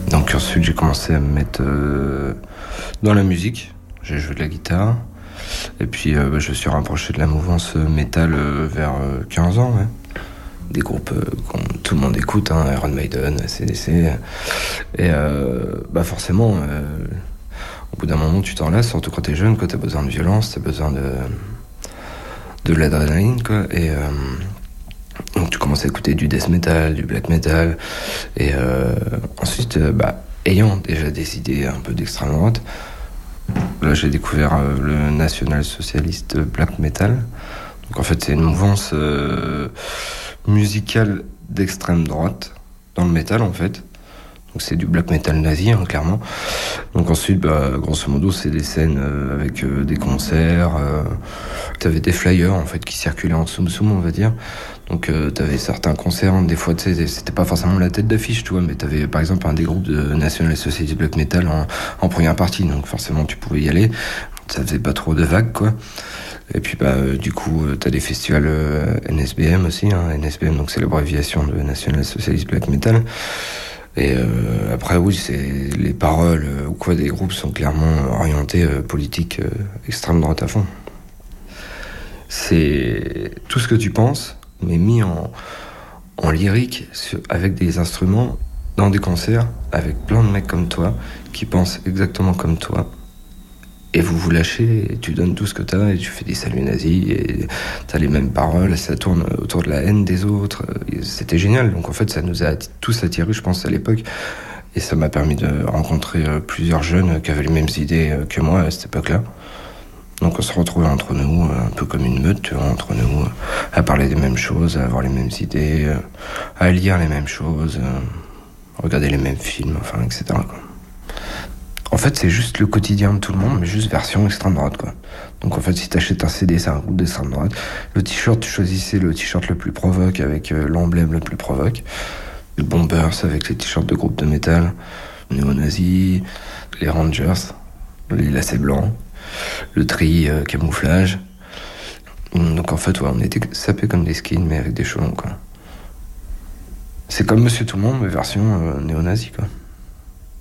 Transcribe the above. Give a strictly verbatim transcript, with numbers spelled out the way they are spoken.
Donc ensuite j'ai commencé à me mettre euh, dans la musique, j'ai joué de la guitare, et puis euh, bah, je me suis rapproché de la mouvance métal euh, vers euh, quinze ans, ouais. Des groupes euh, que tout le monde écoute, hein, Iron Maiden, A C D C, et euh, bah forcément, euh, au bout d'un moment tu t'en lasses, surtout quand t'es jeune, quand t'as besoin de violence, t'as besoin de, de l'adrénaline, quoi, et... Euh, Donc tu commences à écouter du death metal, du black metal, et euh, ensuite, euh, bah, ayant déjà des idées un peu d'extrême droite, là j'ai découvert euh, le national-socialiste black metal. Donc en fait c'est une mouvance euh, musicale d'extrême droite, dans le métal en fait. Donc c'est du black metal nazi, hein, clairement. Donc ensuite, bah, grosso modo, c'est des scènes euh, avec euh, des concerts. Euh, t'avais des flyers en fait qui circulaient en soum soum, on va dire. Donc euh, t'avais certains concerts, des fois, tu sais, c'était pas forcément la tête d'affiche, tu vois, mais t'avais par exemple un des groupes de National Society Black Metal en, en première partie, donc forcément tu pouvais y aller. Ça faisait pas trop de vagues, quoi. Et puis bah euh, du coup euh, t'as des festivals euh, N S B M aussi, hein, N S B M, donc c'est l'abréviation de National Socialist Black Metal. Et euh, après oui, c'est les paroles euh, ou quoi des groupes sont clairement orientés euh, politique euh, extrême droite à fond. C'est tout ce que tu penses, mais mis en, en lyrique sur, avec des instruments dans des concerts avec plein de mecs comme toi qui pensent exactement comme toi. Et vous vous lâchez, et tu donnes tout ce que t'as, et tu fais des saluts nazis, et t'as les mêmes paroles, et ça tourne autour de la haine des autres. C'était génial. Donc en fait, ça nous a tous attirés, je pense, à l'époque. Et ça m'a permis de rencontrer plusieurs jeunes qui avaient les mêmes idées que moi à cette époque-là. Donc on se retrouvait entre nous, un peu comme une meute, tu vois, entre nous, à parler des mêmes choses, à avoir les mêmes idées, à lire les mêmes choses, à regarder les mêmes films, enfin, et cetera, quoi. En fait, c'est juste le quotidien de tout le monde, mais juste version extrême droite, quoi. Donc en fait, si t'achètes un C D, c'est un groupe d'extrême droite. Le t-shirt, tu choisissais le t-shirt le plus provoque avec euh, l'emblème le plus provoque. Le Bombers avec les t-shirts de groupe de métal. Néo-nazis, les Rangers, les lacets blancs, le tri euh, camouflage. Donc en fait, ouais, on était sapés comme des skins, mais avec des cheveux longs, quoi. C'est comme Monsieur Tout-le-Monde, mais version euh, néo-nazi, quoi.